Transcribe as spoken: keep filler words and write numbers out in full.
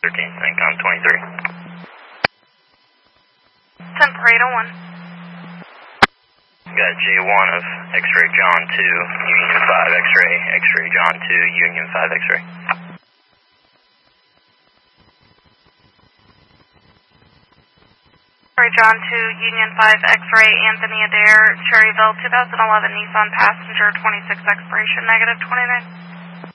thirteen, Incom twenty-three. ten Parado one. Got J one of X-ray John two, Union five X-ray, X-ray John two, Union five X-ray. X-ray John two, Union five X-ray, Anthony Adair, Cherryville, two thousand eleven Nissan passenger, twenty-six expiration, negative twenty-nine.